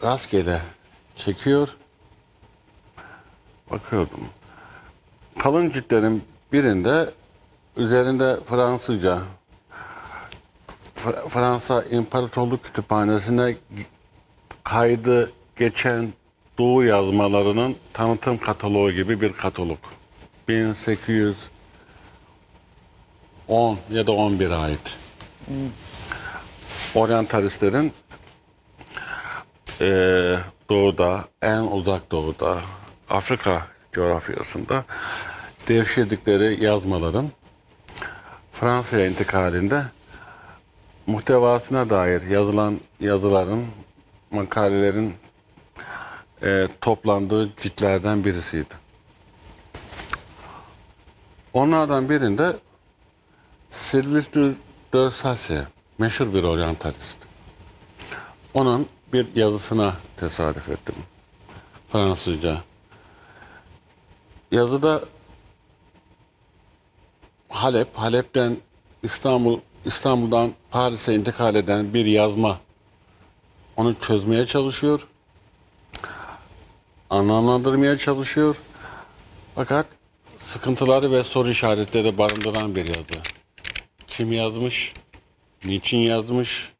rastgele çekiyor. Bakıyordum. Kalın ciltlerin birinde üzerinde Fransızca Fransa İmparatorluk Kütüphanesi'ne kaydı geçen Doğu yazmalarının tanıtım kataloğu gibi bir katalog. 1810 ya da 11'e ait. Oryantalistlerin doğuda, en uzak doğuda, Afrika coğrafyasında devşirdikleri yazmaların Fransa'ya intikalinde muhtevasına dair yazılan yazıların, makalelerin toplandığı ciltlerden birisiydi. Onlardan birinde Sylvestre de Sacy, meşhur bir oryantalist. Onun bir yazısına tesadüf ettim. Fransızca. Yazıda Halep'ten İstanbul'dan Paris'e intikal eden bir yazma. Onu çözmeye çalışıyor. Anlamlandırmaya çalışıyor. Fakat sıkıntıları ve soru işaretleri barındıran bir yazı. Kim yazmış? Niçin yazmış?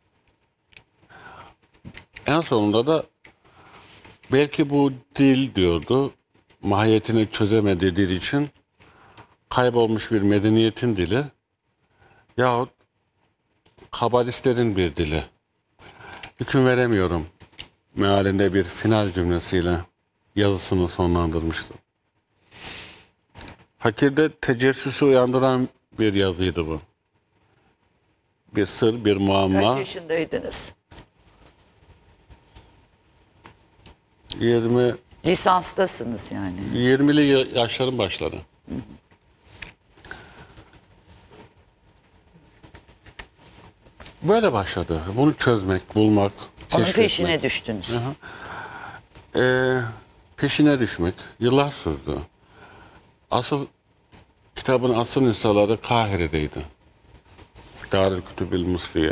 En sonunda da belki bu dil diyordu, mahiyetini çözemediği dil için kaybolmuş bir medeniyetin dili yahut kabalistlerin bir dili. Hüküm veremiyorum mealinde bir final cümlesiyle yazısını sonlandırmıştı. Fakirde tecessüsü uyandıran bir yazıydı bu. Bir sır, bir muamma. Kaç yaşındaydınız? 20 Lisanstasınız yani. 20'li yaşların başları. Böyle başladı. Bunu çözmek, bulmak, Onun keşfetmek. peşine düştünüz. Peşine düşmek yıllar sürdü. Kitabın asıl nüshaları Kahire'deydi. Darül Kütübül Mısriye.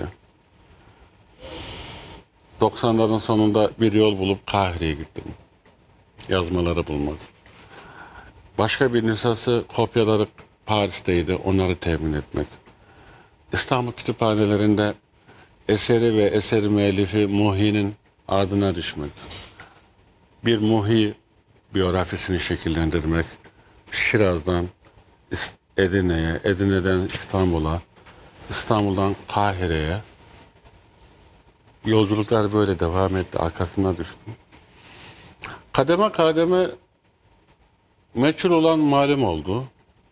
90'ların sonunda bir yol bulup Kahire'ye gittim. Yazmaları bulmak. Başka bir nüshası kopyaları Paris'teydi. Onları temin etmek. İstanbul kütüphanelerinde eseri ve eseri müellifi Muhi'nin ardına düşmek. Bir Muhi biyografisini şekillendirmek. Şiraz'dan Edirne'ye, Edirne'den İstanbul'a, İstanbul'dan Kahire'ye. Yolculuklar böyle devam etti. Arkasına düştüm. Kademe kademe meçhul olan malum oldu.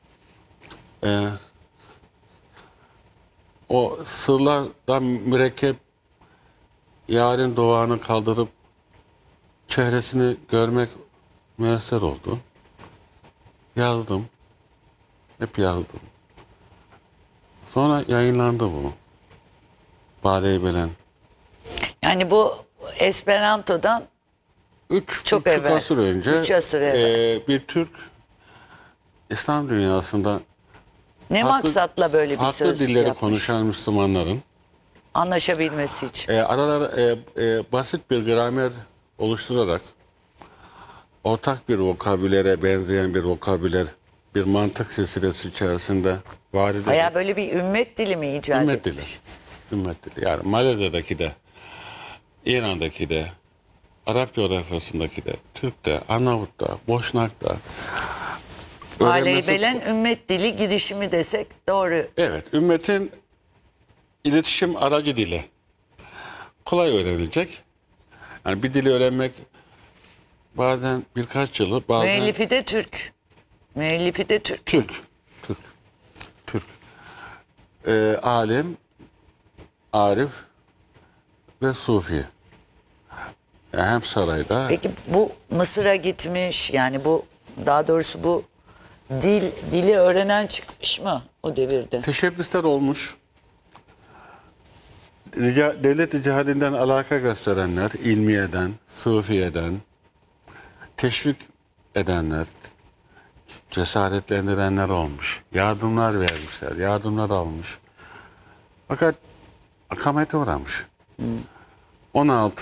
O sırlardan mürekkep yarın doğanı kaldırıp çehresini görmek müyesser oldu. Yazdım. Hep yazdım. Sonra yayınlandı bu. Bade-i Belen. Yani bu Esperanto'dan Çok 3,5 evvel. asır önce 3 asır evvel. Bir Türk İslam dünyasında ne maksatla böyle bir farklı sözlük dilleri yapmış? konuşan Müslümanların Anlaşabilmesi için. aralara basit bir gramer oluşturarak ortak bir vokabülere benzeyen bir vokabüler, bir mantık silsilesi içerisinde var edilir. Bayağı böyle bir ümmet dili mi icat Ümmet dili. etmiş? Ümmet dili. Yani Malezya'daki de, İran'daki de, Arap coğrafyasındaki de, Türk'te, Arnavut'ta, Boşnak'ta. Bade-i Belen ümmet dili girişimi desek doğru. Evet, ümmetin iletişim aracı dili. Kolay öğrenilecek. Yani bir dili öğrenmek bazen birkaç yılı, bazen Müellifi de Türk. Müellifi de Türk. Türk. Alim, arif ve sufi. Yani hem sarayda Peki bu Mısır'a gitmiş, yani bu, daha doğrusu bu dili öğrenen çıkmış mı o devirde? teşebbüsler olmuş. Devlet icadinden alaka gösterenler, ilmiyeden, sufiyeden, teşvik edenler, cesaretlendirenler olmuş. Yardımlar vermişler, yardımlar almış. Fakat akamete uğramış. 16